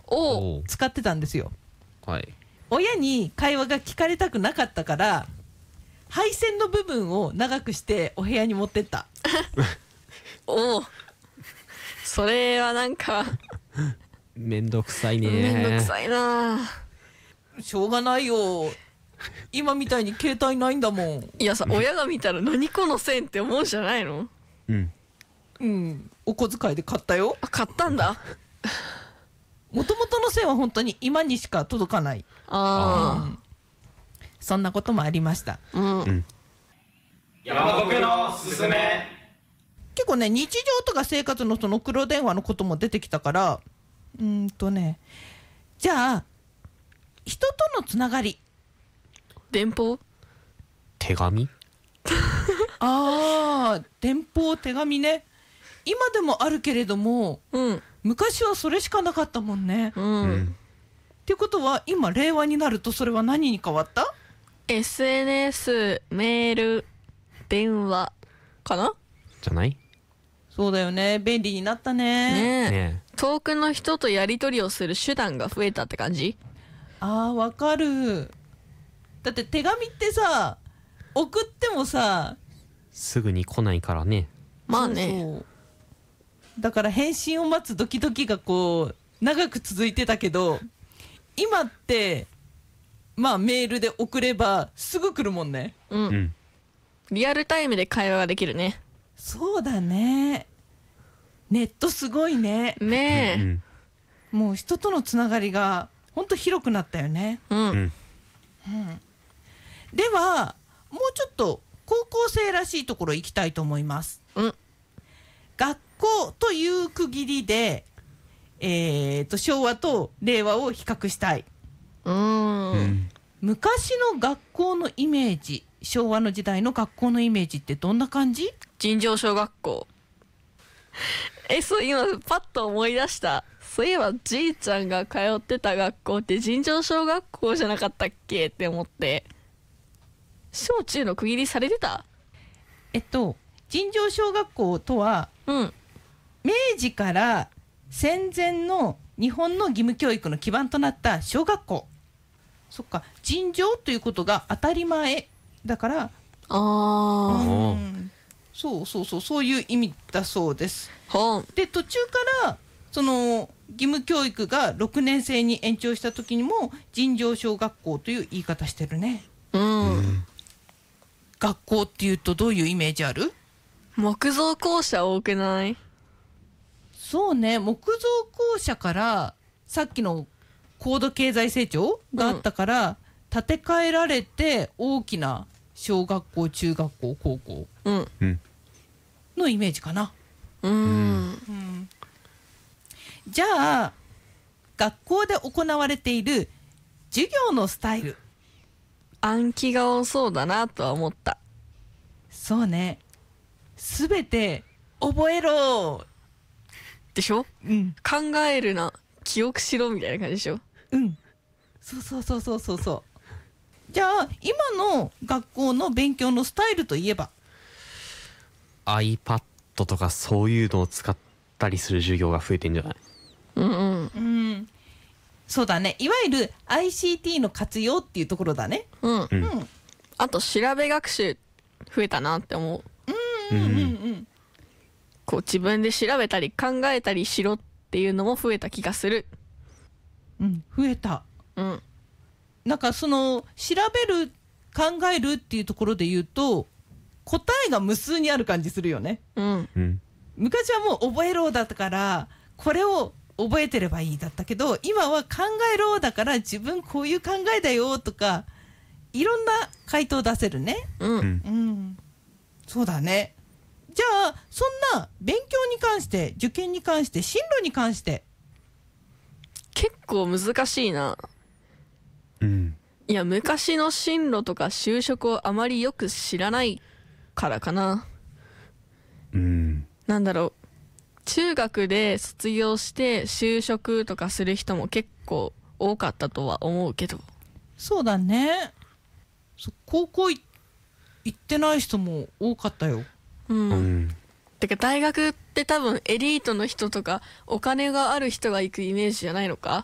をお使ってたんですよ。 はい親に会話が聞かれたくなかったから配線の部分を長くしてお部屋に持ってった。 おお、それはなんかめんどくさいね。 めんどくさいな。 しょうがないよ、今みたいに携帯ないんだもん。 いやさ、親が見たら何この線って思うじゃないの。 うんうん、お小遣いで買ったよ。 あ、買ったんだ。 もともとの線は本当に今にしか届かない。 あそんなこともありました。 あ、うん。 山国のすすめ。 結構ね、日常とか生活のその黒電話のことも出てきたから、じゃあ人とのつながり。 電報。 手紙。 ああ、電報、手紙ね。今でもあるけれども、 うん。 昔はそれしかなかったもんね。 う。 うんんってことは今令和になるとそれは何に変わった？ SNS、メール、電話かな。 じゃないそうだよね、便利になったね。 ねえ。 ね遠くの人とやり取りをする手段が増えたって感じ。 ああ、わかる。だって手紙ってさ、送ってもさ、 すぐに来ないからね。 まあね。 そうそうだから返信を待つドキドキがこう長く続いてたけど、今ってまあメールで送ればすぐ来るもんね。 う。 うんんリアルタイムで会話ができるね。 そうだね、ネットすごいね。 ねえ。 うんもう人とのつながりがほんと広くなったよね。 うん。 うんではもうちょっと高校生らしいところ行きたいと思います。 うん。 学校という区切りで昭和と令和を比較したい。 うん。 昔の学校のイメージ、昭和の時代の学校のイメージってどんな感じ？ 尋常小学校。そう、今パッと思い出した。そういえばじいちゃんが通ってた学校って尋常小学校じゃなかったっけって思って。小中の区切りされてた？ 尋常小学校とはうん。 明治から戦前の日本の義務教育の基盤となった小学校。そっか、尋常ということが当たり前だから、 あおーそういう意味だそうです。 あ。はん。 で途中からその義務教育が6年生に延長した時にも尋常小学校という言い方してるね。 うん。 学校っていうとどういうイメージある？ 木造校舎多くない？ そうね、木造校舎からさっきの高度経済成長があったから、建て替えられて大きな小学校、中学校、高校うん。 うんのイメージかな。 うん。 じゃあ学校で行われている授業のスタイル。 暗記が多そうだなとは思った。 そうね、すべて覚えろ。 でしょ？ うん考えるな、記憶しろみたいな感じでしょ？ そう。じゃあ今の学校の勉強のスタイルといえば？ iPad とかそういうのを使ったりする授業が増えてんじゃない？ うんそうだね、いわゆる ICT の活用っていうところだね。 うん。うん。 うんあと調べ学習増えたなって思う。こう自分で調べたり考えたりしろっていうのも増えた気がする。 増えた。 うん。 なんかその調べる考えるっていうところで言うと答えが無数にある感じするよね。 うん。 うん昔はもう覚えろだったからこれを覚えてればいいだったけど、今は考えろだから自分こういう考えだよとかいろんな回答出せるね。 うん。 そうだね。じゃあそんな勉強に関して受験に関して進路に関して結構難しいな。 うんいや、昔の進路とか就職をあまりよく知らないからかな。 うんなんだろう。中学で卒業して就職とかする人も結構多かったとは思うけど。 そうだね。高校行ってない人も多かったよ。 うんてか大学って多分エリートの人とかお金がある人が行くイメージじゃないのか？